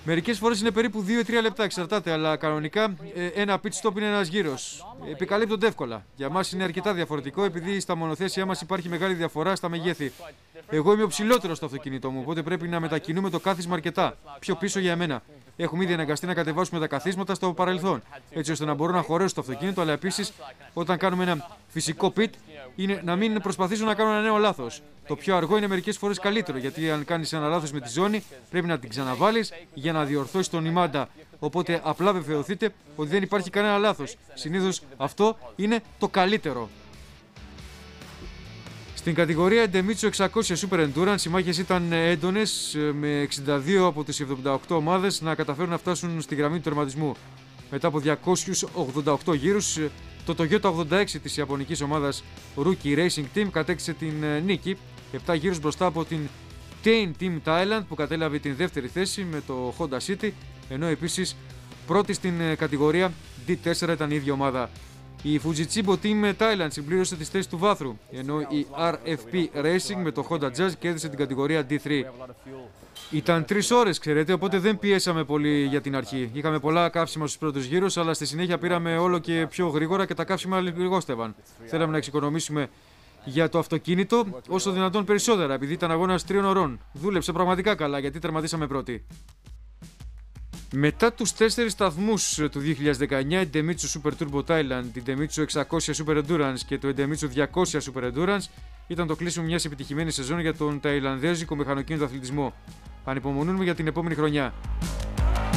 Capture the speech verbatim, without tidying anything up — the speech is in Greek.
Μερικές φορές είναι περίπου δύο με τρία λεπτά, εξαρτάται, αλλά κανονικά ένα pit stop είναι ένας γύρος. Επικαλύπτονται εύκολα. Για μας είναι αρκετά διαφορετικό, επειδή στα μονοθέσια μας υπάρχει μεγάλη διαφορά στα μεγέθη. Εγώ είμαι ο ψηλότερος στο αυτοκίνητό μου, οπότε πρέπει να μετακινούμε το κάθισμα αρκετά πιο πίσω για μένα. Έχουμε ήδη αναγκαστεί να κατεβάσουμε τα καθίσματα στο παρελθόν, έτσι ώστε να μπορώ να χωρέσω το αυτοκίνητο, αλλά επίσης όταν κάνουμε ένα φυσικό pit, είναι να μην προσπαθήσω να κάνω ένα νέο λάθος. Το πιο αργό είναι μερικές φορές καλύτερο, γιατί αν κάνεις ένα λάθος με τη ζώνη, πρέπει να την ξαναβάλεις για να διορθώσεις τον ημάντα. Οπότε απλά βεβαιωθείτε ότι δεν υπάρχει κανένα λάθος. Συνήθως αυτό είναι το καλύτερο. Στην κατηγορία Idemitsu εξακόσια Super Endurance οι μάχες ήταν έντονες, με εξήντα δύο από τις εβδομήντα οκτώ ομάδες να καταφέρουν να φτάσουν στη γραμμή του τερματισμού. Μετά από διακόσιους ογδόντα οκτώ γύρους, το Toyota ογδόντα έξι της ιαπωνικής ομάδας Rookie Racing Team κατέκτησε την νίκη, επτά γύρους μπροστά από την Tain Team Thailand που κατέλαβε την δεύτερη θέση με το Honda City, ενώ επίσης πρώτη στην κατηγορία ντι τέσσερα ήταν η ίδια ομάδα. Η Fujitsubo Team Thailand συμπλήρωσε τις θέσεις του βάθρου, ενώ η αρ εφ πι Racing με το Honda Jazz κέρδισε την κατηγορία ντι τρία. Ήταν τρεις ώρες, ξέρετε, οπότε δεν πιέσαμε πολύ για την αρχή. Είχαμε πολλά καύσιμα στους πρώτους γύρους, αλλά στη συνέχεια πήραμε όλο και πιο γρήγορα και τα καύσιμα λιγόστευαν. Θέλαμε να εξοικονομήσουμε για το αυτοκίνητο όσο δυνατόν περισσότερα, επειδή ήταν αγώνας τριών ωρών. Δούλεψε πραγματικά καλά, γιατί τερματίσαμε πρώτοι. Μετά τους τέσσερις σταθμούς του δύο χιλιάδες δεκαεννιά, η Idemitsu Super Turbo Thailand, η Idemitsu εξακόσια Super Endurance και το Idemitsu διακόσια Super Endurance ήταν το κλείσιμο μιας επιτυχημένης σεζόν για τον ταϊλανδέζικο μηχανοκίνητο αθλητισμό. Ανυπομονούμε για την επόμενη χρονιά.